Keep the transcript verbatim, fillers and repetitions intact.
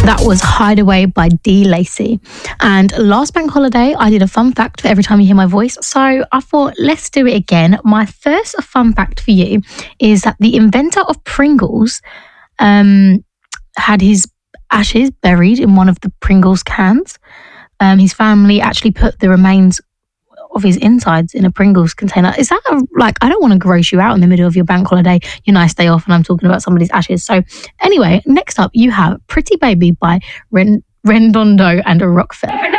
That was Hideaway by D Lacey. And last bank holiday, I did a fun fact for every time you hear my voice. So I thought, let's do it again. My first fun fact for you is that the inventor of Pringles um, had his ashes buried in one of the Pringles cans. Um, his family actually put the remains of his insides in a Pringles container. Is that a, like, I don't want to gross you out in the middle of your bank holiday, your nice day off, and I'm talking about somebody's ashes. So anyway, next up you have Pretty Baby by Ren- Rendondo and Rockfell.